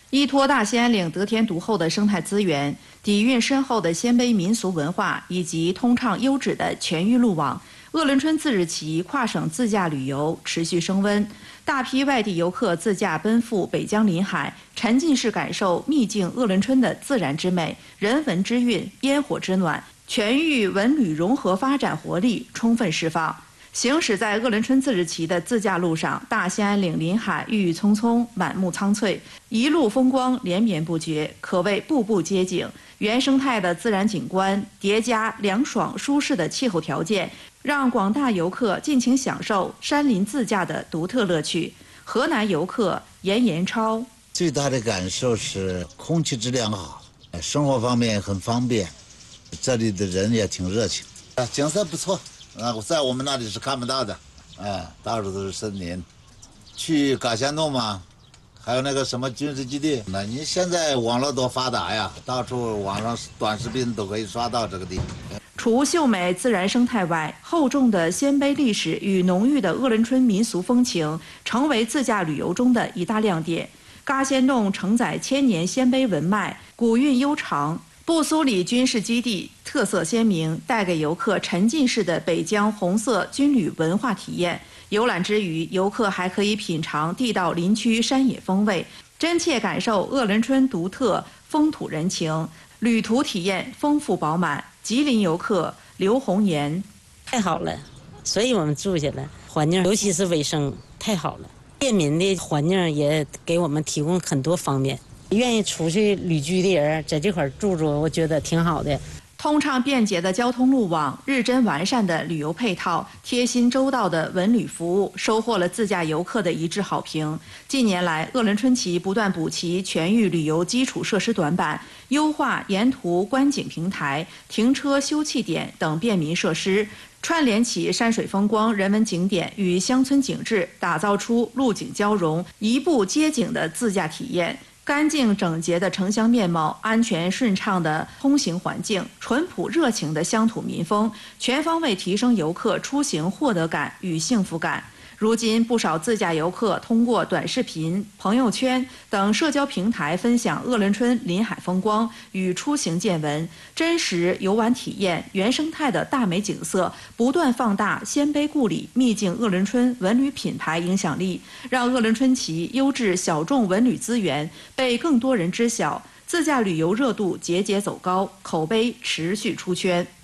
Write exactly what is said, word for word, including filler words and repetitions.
依托大兴安岭得天独厚的生态资源、底蕴深厚的鲜卑民俗文化以及通畅优质的全域路网，鄂伦春自日起跨省自驾旅游持续升温，大批外地游客自驾奔赴北疆临海，沉浸式感受秘境鄂伦春的自然之美、人文之韵、烟火之暖，全域文旅融合发展活力充分释放。行驶在鄂伦春自日旗的自驾路上，大兴安岭临海郁郁葱葱，满目苍翠，一路风光连绵不绝，可谓步步皆景。原生态的自然景观叠加凉爽舒适的气候条件，让广大游客尽情享受山林自驾的独特乐趣。河南游客严延超最大的感受是空气质量好，生活方面很方便，这里的人也挺热情，景色不错。啊，在我们那里是看不到的，哎，到处都是森林。去嘎仙洞嘛，还有那个什么军事基地。那你现在网络多发达呀，到处网上短视频都可以刷到这个地方。 除秀美自然生态外，厚重的鲜卑历史与浓郁的鄂伦春民俗风情，成为自驾旅游中的一大亮点。嘎仙洞承载千年鲜卑文脉，古韵悠长。布苏里军事基地特色鲜明，带给游客沉浸式的北疆红色军旅文化体验。游览之余，游客还可以品尝地道林区山野风味，真切感受鄂伦春独特风土人情，旅途体验丰富饱满。吉林游客刘红岩： 太好了，所以我们住下来，环境尤其是卫生太好了，便民的环境也给我们提供很多方便。愿意出去旅居的人在这块住住，我觉得挺好的。 通畅便捷的交通路网、日臻完善的旅游配套、贴心周到的文旅服务，收获了自驾游客的一致好评。近年来，鄂伦春旗不断补齐全域旅游基础设施短板，优化沿途观景平台、停车休憩点等便民设施，串联起山水风光、人文景点与乡村景致，打造出路景交融、一步接景的自驾体验。干净整洁的城乡面貌，安全顺畅的通行环境，淳朴热情的乡土民风，全方位提升游客出行获得感与幸福感。如今，不少自驾游客通过短视频、朋友圈等社交平台分享鄂伦春临海风光与出行见闻，真实游玩体验原生态的大美景色，不断放大鲜卑故里秘境鄂伦春文旅品牌影响力，让鄂伦春旗优质小众文旅资源被更多人知晓，自驾旅游热度节节走高，口碑持续出圈。